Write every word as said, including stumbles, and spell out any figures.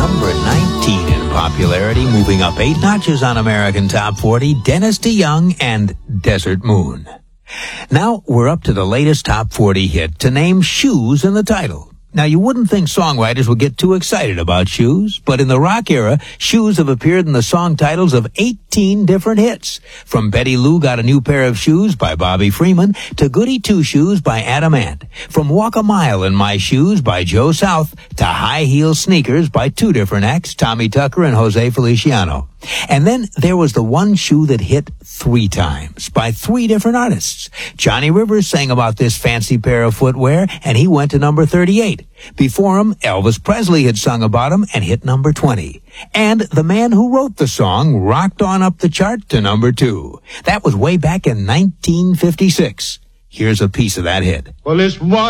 number nineteen in popularity, moving up eight notches on American Top forty, Dennis DeYoung and Desert Moon. Now we're up to the latest Top forty hit to name Shoes in the title. Now, you wouldn't think songwriters would get too excited about shoes, but in the rock era, shoes have appeared in the song titles of eighteen different hits. From Betty Lou Got a New Pair of Shoes by Bobby Freeman to Goody Two Shoes by Adam Ant. From Walk a Mile in My Shoes by Joe South to High Heel Sneakers by two different acts, Tommy Tucker and Jose Feliciano. And then there was the one shoe that hit three times by three different artists. Johnny Rivers sang about this fancy pair of footwear, and he went to number thirty-eight. Before him, Elvis Presley had sung about him and hit number twenty. And the man who wrote the song rocked on up the chart to number two. That was way back in nineteen fifty-six. Here's a piece of that hit. Well, it's one.